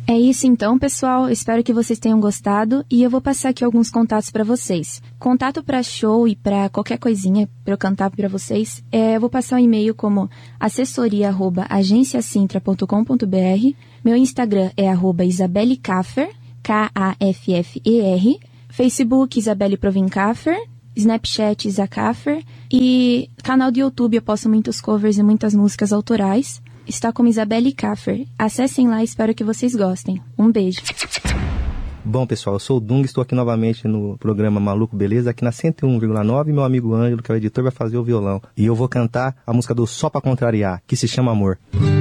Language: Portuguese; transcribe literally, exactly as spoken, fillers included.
É isso então, pessoal. Espero que vocês tenham gostado e eu vou passar aqui alguns contatos para vocês. Contato para show e para qualquer coisinha para eu cantar para vocês, é, eu vou passar um e-mail como assessoria arroba agência sintra ponto com ponto b r. Meu Instagram é arroba Isabelle Kaffer, K A F F E R. Facebook Isabelle Provincaffer. Snapchat Isa Kaffer. E canal do YouTube eu posto muitos covers e muitas músicas autorais. Está como Isabelle Kaffer. Acessem lá e espero que vocês gostem. Um beijo. Bom, pessoal, eu sou o Dung, estou aqui novamente no programa Maluco Beleza, aqui na cento e um vírgula nove, meu amigo Ângelo, que é o editor, vai fazer o violão. E eu vou cantar a música do Só Pra Contrariar, que se chama Amor.